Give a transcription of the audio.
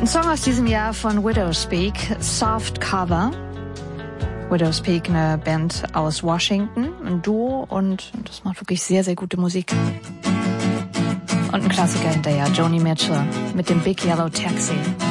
Song aus diesem Jahr von Widowspeak, Soft Cover. Widowspeak, eine Band aus Washington, ein Duo und das macht wirklich sehr, sehr gute Musik. Und ein Klassiker hinterher, Joni Mitchell mit dem Big Yellow Taxi.